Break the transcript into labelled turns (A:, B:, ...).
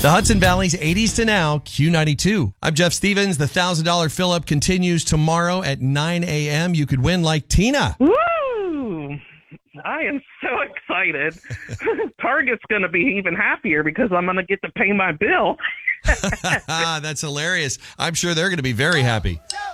A: The Hudson Valley's 80s to now, Q92. I'm Jeff Stevens. The $1,000 fill-up continues tomorrow at 9 a.m. You could win like Tina.
B: Woo! I am so excited. Target's going to be even happier because I'm going to get to pay my bill.
A: That's hilarious. I'm sure they're going to be very happy.